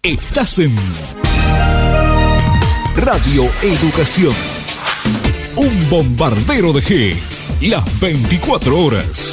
Estás en Radio Educación. Un bombardero de hits. Las 24 horas.